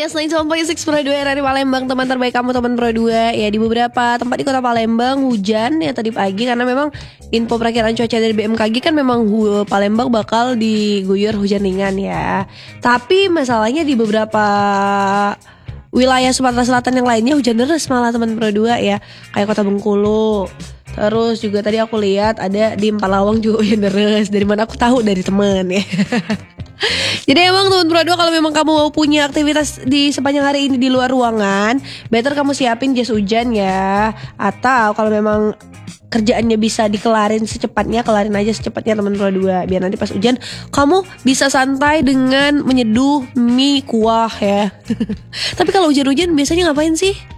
Ya, selain sama Pagi Six Pro 2 RRI Palembang, teman terbaik kamu, teman Pro 2. Ya, di beberapa tempat di kota Palembang hujan ya tadi pagi, karena memang info perakiraan cuaca dari BMKG kan memang Palembang bakal diguyur hujan ringan ya. Tapi masalahnya di beberapa wilayah Sumatera Selatan yang lainnya hujan deras malah, teman Pro 2 ya. Kayak Kota Bengkulu. Terus juga tadi aku lihat ada di Empalawang juga hujan deras. Dari mana aku tahu? Dari teman ya. Jadi emang teman Pro 2, kalau memang kamu mau punya aktivitas di sepanjang hari ini di luar ruangan, better kamu siapin jas hujan ya. Atau kalau memang kerjaannya bisa dikelarin secepatnya, kelarin aja secepatnya teman Pro 2. Biar nanti pas hujan kamu bisa santai dengan menyeduh mie kuah ya. Tapi kalau hujan-hujan biasanya ngapain sih?